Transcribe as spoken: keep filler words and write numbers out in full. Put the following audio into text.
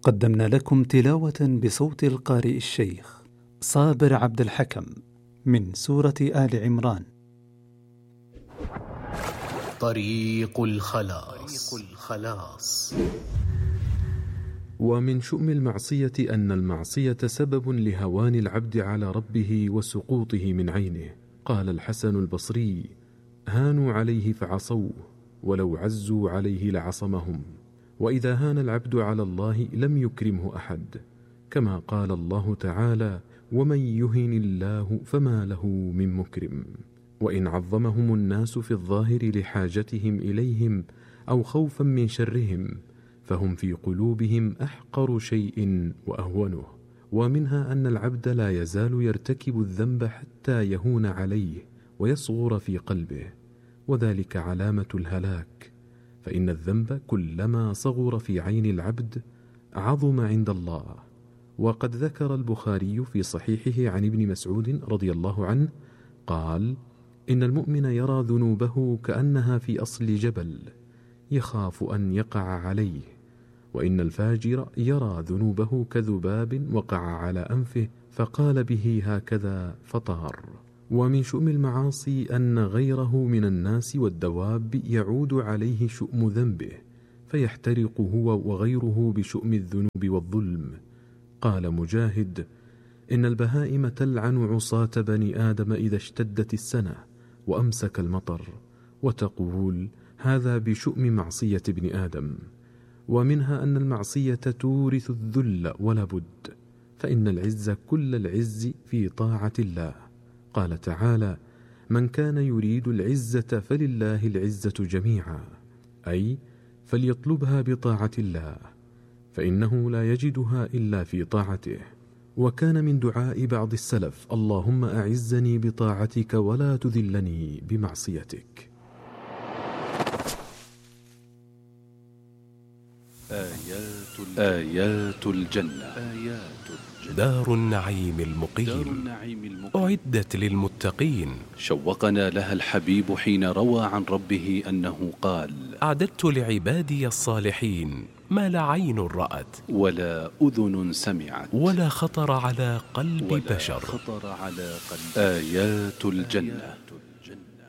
قدمنا لكم تلاوة بصوت القارئ الشيخ صابر عبد الحكم من سورة آل عمران. طريق الخلاص. الخلاص. ومن شؤم المعصية أن المعصية سبب لهوان العبد على ربه وسقوطه من عينه. قال الحسن البصري: هانوا عليه فعصوه، ولو عزوا عليه لعصمهم. وإذا هان العبد على الله لم يكرمه أحد، كما قال الله تعالى: ومن يهن الله فما له من مكرم. وإن عظمهم الناس في الظاهر لحاجتهم إليهم أو خوفا من شرهم، فهم في قلوبهم أحقر شيء وأهونه. ومنها أن العبد لا يزال يرتكب الذنب حتى يهون عليه ويصغر في قلبه، وذلك علامة الهلاك، فإن الذنب كلما صغر في عين العبد عظم عند الله. وقد ذكر البخاري في صحيحه عن ابن مسعود رضي الله عنه قال: إن المؤمن يرى ذنوبه كأنها في أصل جبل يخاف أن يقع عليه، وإن الفاجر يرى ذنوبه كذباب وقع على أنفه فقال به هكذا فطار. ومن شؤم المعاصي أن غيره من الناس والدواب يعود عليه شؤم ذنبه فيحترق هو وغيره بشؤم الذنوب والظلم. قال مجاهد: إن البهائم تلعن عصاة بني آدم إذا اشتدت السنة وأمسك المطر، وتقول: هذا بشؤم معصية ابن آدم. ومنها أن المعصية تورث الذل ولا بد، فإن العز كل العز في طاعة الله. قال تعالى: من كان يريد العزة فلله العزة جميعا، أي فليطلبها بطاعة الله، فإنه لا يجدها إلا في طاعته. وكان من دعاء بعض السلف: اللهم أعزني بطاعتك ولا تذلني بمعصيتك. آيات, آيات الجنة. آيات الجنة. دار النعيم المقيم, دار النعيم المقيم أعدت للمتقين. شوقنا لها الحبيب حين روى عن ربه أنه قال: أعددت لعبادي الصالحين ما لا عين رأت ولا أذن سمعت ولا خطر على قلب ولا بشر. خطر على قلب. آيات الجنة.